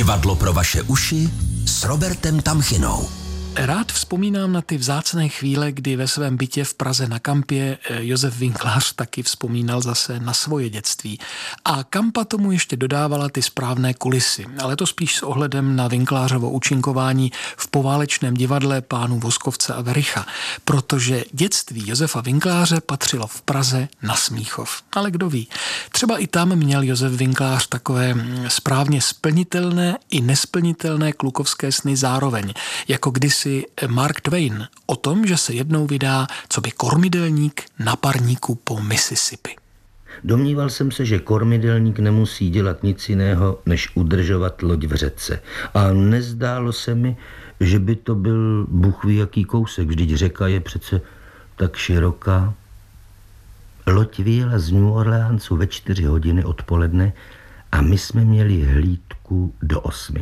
Divadlo pro vaše uši s Robertem Tamchinou. Rád vzpomínám na ty vzácné chvíle, kdy ve svém bytě v Praze na Kampě Josef Winklář taky vzpomínal zase na svoje dětství. A Kampa tomu ještě dodávala ty správné kulisy, ale to spíš s ohledem na Winklářovo účinkování v poválečném divadle pánů Voskovce a Vericha, protože dětství Josefa Winkláře patřilo v Praze na Smíchov. Ale kdo ví, třeba i tam měl Josef Winklář takové správně splnitelné i nesplnitelné klukovské sny zároveň, jako kdysi Mark Twain o tom, že se jednou vydá coby kormidelník na parníku po Mississippi. Domníval jsem se, že kormidelník nemusí dělat nic jiného, než udržovat loď v řece. A nezdálo se mi, že by to byl bůh ví jaký kousek, vždyť řeka je přece tak široká. Loď vyjela z New Orleansu ve 4 hodiny odpoledne a my jsme měli hlídku do 8.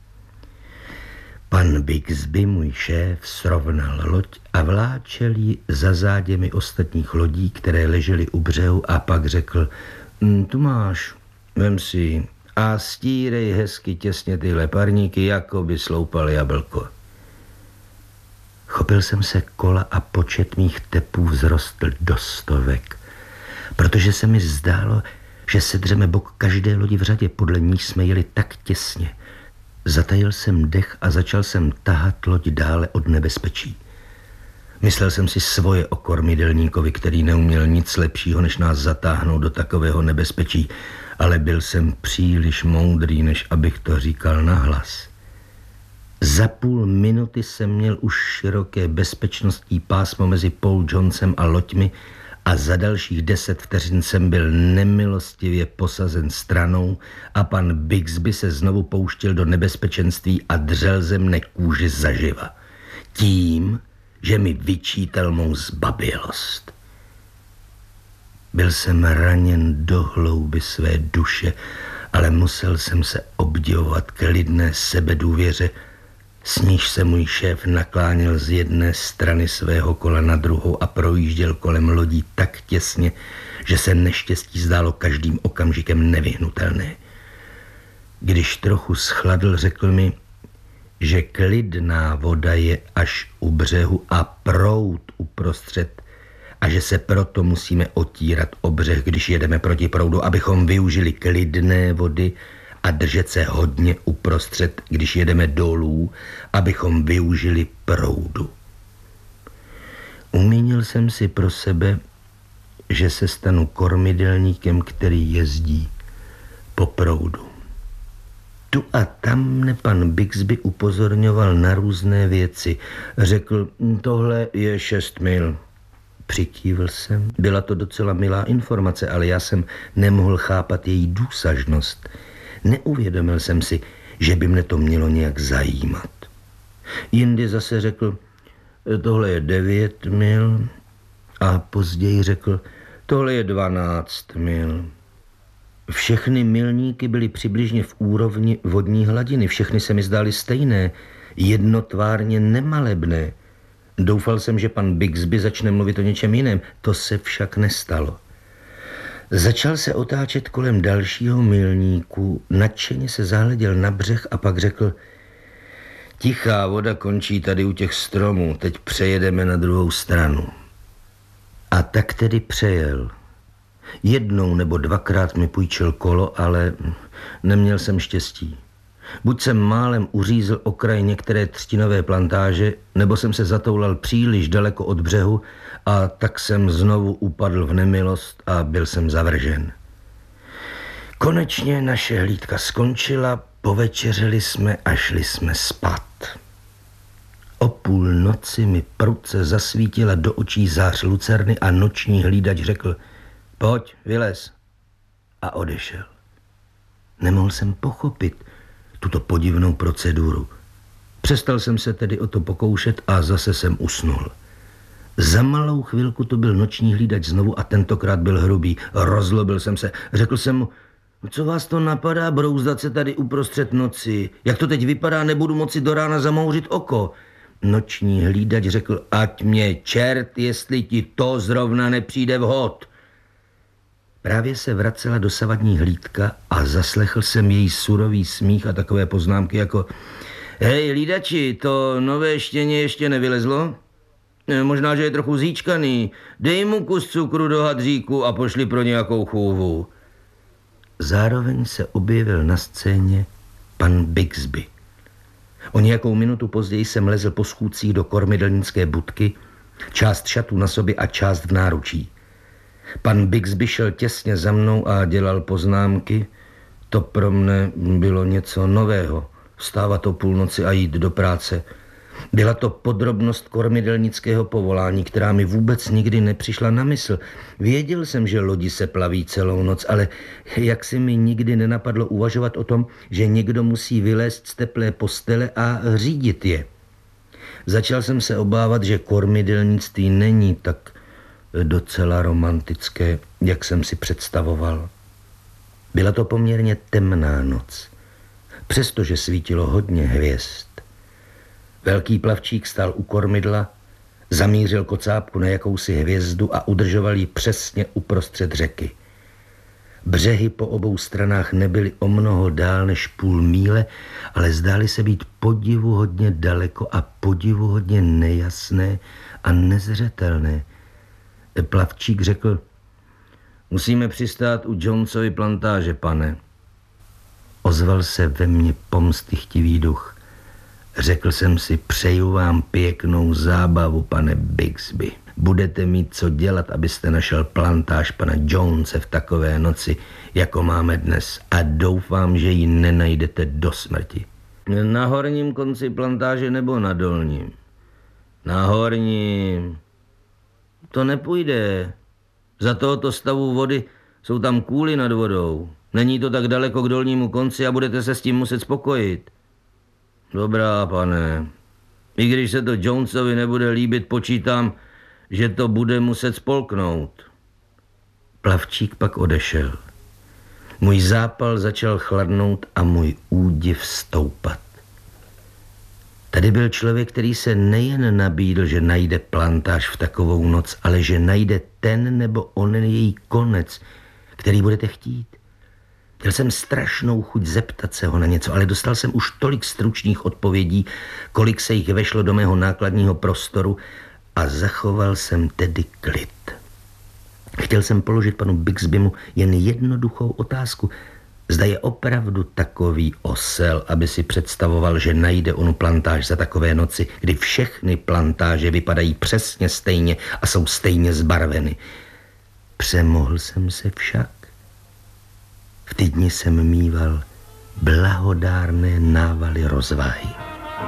Pan Bixby, můj šéf, srovnal loď a vláčel ji za záděmi ostatních lodí, které ležely u břehu, a pak řekl: tu máš, vem si a stírej hezky těsně tyhle parníky, jako by sloupal jablko. Chopil jsem se kola a počet mých tepů vzrostl do 100, protože se mi zdálo, že se dřeme bok každé lodi v řadě, podle níž jsme jeli tak těsně. Zatajil jsem dech a začal jsem tahat loď dále od nebezpečí. Myslel jsem si svoje o kormidelníkovi, který neuměl nic lepšího, než nás zatáhnout do takového nebezpečí, ale byl jsem příliš moudrý, než abych to říkal nahlas. Za půl minuty jsem měl už široké bezpečnostní pásmo mezi Paul Johnsonem a loďmi a za dalších 10 vteřin jsem byl nemilostivě posazen stranou a pan Bixby se znovu pouštěl do nebezpečenství a dřel ze mne kůži zaživa. Tím, že mi vyčítal mou zbabělost. Byl jsem raněn do hlouby své duše, ale musel jsem se obdivovat klidné sebedůvěře, s níž se můj šéf nakláněl z jedné strany svého kola na druhou a projížděl kolem lodí tak těsně, že se neštěstí zdálo každým okamžikem nevyhnutelné. Když trochu schladl, řekl mi, že klidná voda je až u břehu a proud uprostřed a že se proto musíme otírat o břeh, když jedeme proti proudu, abychom využili klidné vody, a držet se hodně uprostřed, když jedeme dolů, abychom využili proudu. Umínil jsem si pro sebe, že se stanu kormidelníkem, který jezdí po proudu. Tu a tam mne pan Bixby upozorňoval na různé věci. Řekl: tohle je 6 mil. Přikývl jsem. Byla to docela milá informace, ale já jsem nemohl chápat její důsažnost. Neuvědomil jsem si, že by mne to mělo nějak zajímat. Jindy zase řekl: tohle je 9 mil, a později řekl: tohle je 12 mil. Všechny milníky byly přibližně v úrovni vodní hladiny, všechny se mi zdály stejné, jednotvárně nemalebné. Doufal jsem, že pan Bixby začne mluvit o něčem jiném, to se však nestalo. Začal se otáčet kolem dalšího milníku, nadšeně se zahleděl na břeh a pak řekl: tichá voda končí tady u těch stromů, teď přejedeme na druhou stranu. A tak tedy přejel. Jednou nebo dvakrát mi půjčil kolo, ale neměl jsem štěstí. Buď jsem málem uřízl okraj některé třtinové plantáže, nebo jsem se zatoulal příliš daleko od břehu a tak jsem znovu upadl v nemilost a byl jsem zavržen. Konečně naše hlídka skončila, povečeřili jsme a šli jsme spát. O půlnoci mi prudce zasvítila do očí zář lucerny a noční hlídač řekl: pojď, vylez. A odešel. Nemohl jsem pochopit tuto podivnou proceduru. Přestal jsem se tedy o to pokoušet a zase jsem usnul. Za malou chvilku to byl noční hlídač znovu a tentokrát byl hrubý. Rozlobil jsem se. Řekl jsem mu: co vás to napadá brouzdat se tady uprostřed noci? Jak to teď vypadá, nebudu moci do rána zamouřit oko. Noční hlídač řekl: ať mě čert, jestli ti to zrovna nepřijde vhod. Právě se vracela dosavadní hlídka a zaslechl jsem její surový smích a takové poznámky jako: hej, hlídači, to nové štěně ještě nevylezlo? Možná, že je trochu zíčkaný. Dej mu kus cukru do hadříku a pošli pro nějakou chůvu. Zároveň se objevil na scéně pan Bixby. O nějakou minutu později jsem lezl po schůdcích do kormidelnické budky, část šatů na sobě a část v náručí. Pan Bixby šel těsně za mnou a dělal poznámky. To pro mne bylo něco nového. Vstávat o půlnoci a jít do práce. Byla to podrobnost kormidelnického povolání, která mi vůbec nikdy nepřišla na mysl. Věděl jsem, že lodi se plaví celou noc, ale jak si mi nikdy nenapadlo uvažovat o tom, že někdo musí vylézt z teplé postele a řídit je. Začal jsem se obávat, že kormidelnictví není tak docela romantické, jak jsem si představoval. Byla to poměrně temná noc, přestože svítilo hodně hvězd. Velký plavčík stál u kormidla, zamířil kocápku na jakousi hvězdu a udržoval ji přesně uprostřed řeky. Břehy po obou stranách nebyly o mnoho dál než půl míle, ale zdály se být podivuhodně daleko a podivuhodně nejasné a nezřetelné. Plavčík řekl: musíme přistát u Jonesovy plantáže, pane. Ozval se ve mně pomstychtivý duch. Řekl jsem si: přeju vám pěknou zábavu, pane Bixby. Budete mít co dělat, abyste našel plantáž pana Jonese v takové noci, jako máme dnes, a doufám, že ji nenajdete do smrti. Na horním konci plantáže nebo na dolním? Na horním. To nepůjde. Za tohoto stavu vody jsou tam kůly nad vodou. Není to tak daleko k dolnímu konci a budete se s tím muset spokojit. Dobrá, pane. I když se to Jonesovi nebude líbit, počítám, že to bude muset spolknout. Plavčík pak odešel. Můj zápal začal chladnout a můj údiv stoupat. Tady byl člověk, který se nejen nabídl, že najde plantáž v takovou noc, ale že najde ten nebo onen její konec, který budete chtít. Měl jsem strašnou chuť zeptat se ho na něco, ale dostal jsem už tolik stručných odpovědí, kolik se jich vešlo do mého nákladního prostoru, a zachoval jsem tedy klid. Chtěl jsem položit panu Bixbymu jen jednoduchou otázku. Zda je opravdu takový osel, aby si představoval, že najde onu plantáž za takové noci, kdy všechny plantáže vypadají přesně stejně a jsou stejně zbarveny. Přemohl jsem se však. V ty dni jsem míval blahodárné návaly rozvahy.